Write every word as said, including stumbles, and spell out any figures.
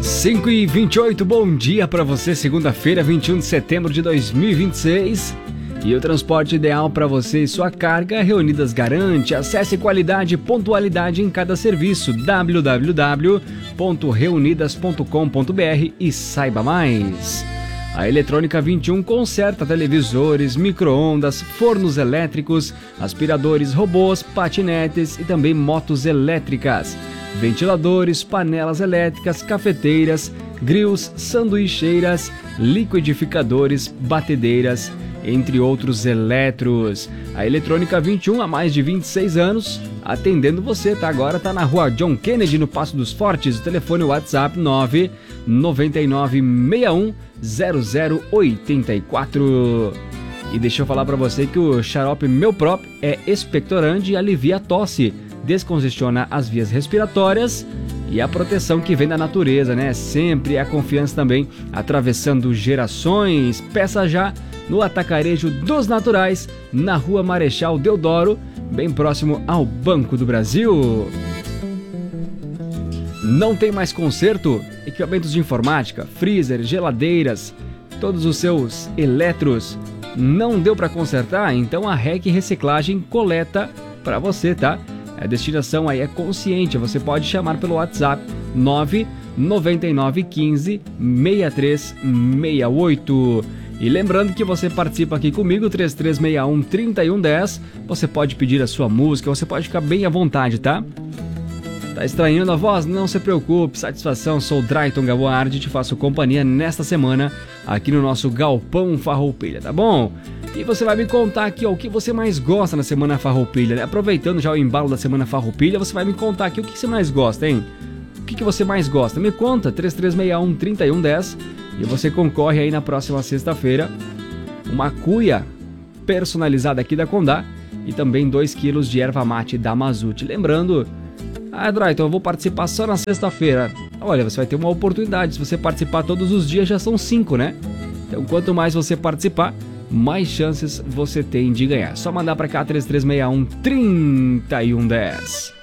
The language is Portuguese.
cinco e vinte e oito, bom dia para você, segunda-feira, vinte e um de setembro de dois mil e vinte e seis. E o transporte ideal para você e sua carga, Reunidas garante. Acesse qualidade e pontualidade em cada serviço. w w w ponto reunidas ponto com ponto b r e saiba mais. A Eletrônica vinte e um conserta televisores, micro-ondas, fornos elétricos, aspiradores, robôs, patinetes e também motos elétricas. Ventiladores, panelas elétricas, cafeteiras, grills, sanduicheiras, liquidificadores, batedeiras, entre outros eletros. A Eletrônica vinte e um há mais de vinte e seis anos, atendendo você, tá? Agora tá na rua John Kennedy, no Passo dos Fortes. O telefone WhatsApp nove nove nove seis um zero zero oito quatro. E deixa eu falar pra você que o xarope Meu Próprio é expectorante e alivia a tosse, descongestiona as vias respiratórias e a proteção que vem da natureza, né? Sempre a confiança também atravessando gerações. Peça já no Atacarejo dos Naturais, na Rua Marechal Deodoro, bem próximo ao Banco do Brasil. Não tem mais conserto? Equipamentos de informática, freezer, geladeiras, todos os seus eletros, não deu para consertar? Então a R E C Reciclagem coleta para você, tá? A destinação aí é consciente, você pode chamar pelo WhatsApp nove nove nove um cinco seis três seis oito. E lembrando que você participa aqui comigo, três três seis um, três um um zero, você pode pedir a sua música, você pode ficar bem à vontade, tá? Tá estranhando a voz? Não se preocupe, satisfação, sou Drayton Gaboardi, te faço companhia nesta semana aqui no nosso Galpão Farroupilha, tá bom? E você vai me contar aqui ó, o que você mais gosta na Semana Farroupilha, né? Aproveitando já o embalo da Semana Farroupilha, você vai me contar aqui o que você mais gosta, hein? O que, que você mais gosta? Me conta, três três seis um, três um um zero, e você concorre aí na próxima sexta-feira uma cuia personalizada aqui da Condá e também dois quilos de erva mate da Mazute. Lembrando, ah, Drayton, eu vou participar só na sexta-feira. Olha, você vai ter uma oportunidade, se você participar todos os dias já são cinco, né? Então quanto mais você participar, mais chances você tem de ganhar. Só mandar para cá três três seis um, três um um zero.